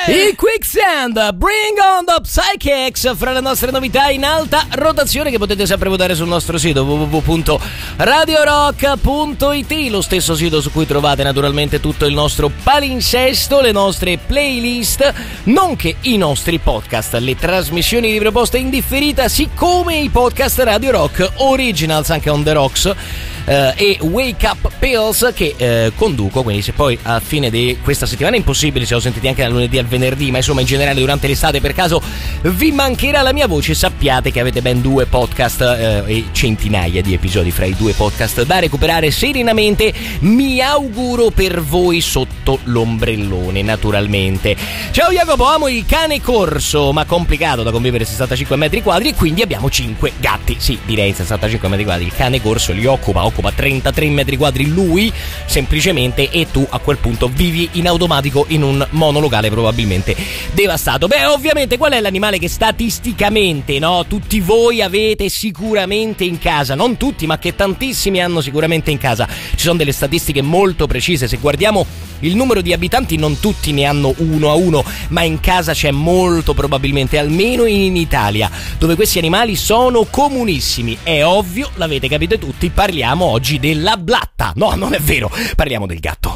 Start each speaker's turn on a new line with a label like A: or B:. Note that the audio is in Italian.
A: I Quicksand, Bring on the Psychics, fra le nostre novità in alta rotazione che potete sempre votare sul nostro sito www.radiorock.it, lo stesso sito su cui trovate naturalmente tutto il nostro palinsesto, le nostre playlist, nonché i nostri podcast, le trasmissioni di proposta in differita, siccome i podcast Radio Rock Originals, anche On The Rocks, e Wake Up Pills che conduco, quindi se poi a fine di questa settimana, impossibile se lo sentite anche dal lunedì al venerdì, ma insomma in generale durante l'estate per caso vi mancherà la mia voce, sappiate che avete ben 2 podcast e centinaia di episodi fra i 2 podcast da recuperare serenamente, mi auguro per voi sotto l'ombrellone naturalmente. Ciao Jacopo, amo il cane corso, ma complicato da convivere 65 metri quadri e quindi abbiamo 5 gatti, sì direi 65 metri quadri, il cane corso li occupa 33 metri quadri lui semplicemente, e tu a quel punto vivi in automatico in un monolocale probabilmente devastato. Beh, ovviamente qual è l'animale che statisticamente, no, tutti voi avete sicuramente in casa, non tutti ma che tantissimi hanno sicuramente in casa, ci sono delle statistiche molto precise, se guardiamo il numero di abitanti non tutti ne hanno uno a uno, ma in casa c'è molto probabilmente, almeno in Italia, dove questi animali sono comunissimi. È ovvio, l'avete capito tutti, parliamo oggi della blatta. No, non è vero, parliamo del gatto.